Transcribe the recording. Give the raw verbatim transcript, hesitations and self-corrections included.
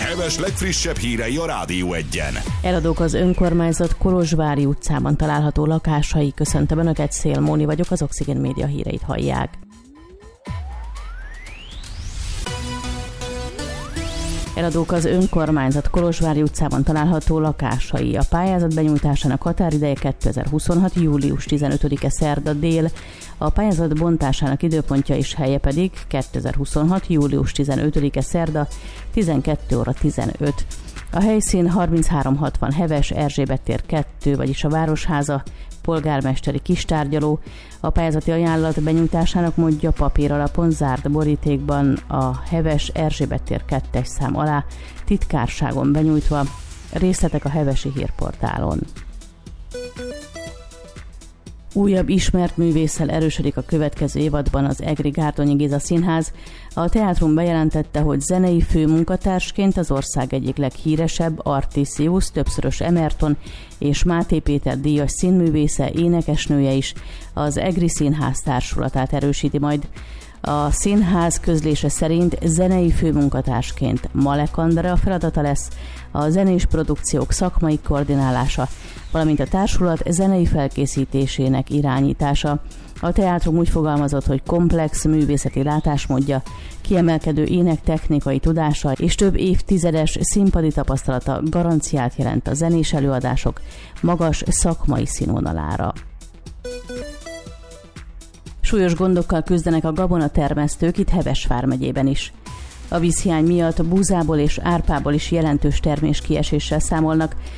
Heves legfrissebb hírei a Rádió Egyen. Eladók az önkormányzat Kolozsvári utcában található lakásai. Köszöntöm Önöket, Szél Móni vagyok, az Oxigén Média híreit hallják. Eladók az önkormányzat Kolozsvári utcában található lakásai. A pályázat benyújtásának határideje kétezer-huszonhat. július tizenötödike szerda dél. A pályázat bontásának időpontja és helye pedig kétezer-huszonhat. július tizenötödike szerda tizenkét óra tizenöt. A helyszín harminchárom hatvan Heves, Erzsébet tér kettő, vagyis a Városháza, polgármesteri kistárgyaló. A pályázati ajánlat benyújtásának módja papír alapon, zárt borítékban a Heves Erzsébet tér kettes szám alá, titkárságon benyújtva. Részletek a Hevesi Hírportálon. Újabb ismert művésszel erősödik a következő évadban az Egri Gárdonyi Géza Színház. A teátrum bejelentette, hogy zenei főmunkatársként az ország egyik leghíresebb Artisius, többszörös Emerton és Máté Péter díjas színművésze, énekesnője is az Egri Színház társulatát erősíti majd. A színház közlése szerint zenei főmunkatársként Malek Andrea feladata lesz, a zenés produkciók szakmai koordinálása, valamint a társulat zenei felkészítésének irányítása. A teátrum úgy fogalmazott, hogy komplex művészeti látásmódja, kiemelkedő énektechnikai tudása és több évtizedes színpadi tapasztalata garanciát jelent a zenés előadások magas szakmai színvonalára. Súlyos gondokkal küzdenek a gabonatermesztők itt Heves vármegyében is. A vízhiány miatt búzából és árpából is jelentős terméskieséssel számolnak.